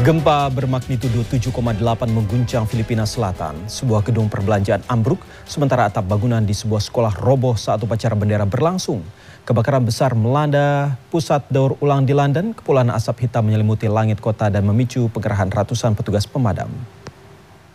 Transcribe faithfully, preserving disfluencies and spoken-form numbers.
Gempa bermagnitudo tujuh koma delapan mengguncang Filipina Selatan. Sebuah gedung perbelanjaan ambruk, sementara atap bangunan di sebuah sekolah roboh saat upacara bendera berlangsung. Kebakaran besar melanda pusat daur ulang di London. Kepulan asap hitam menyelimuti langit kota dan memicu pengerahan ratusan petugas pemadam.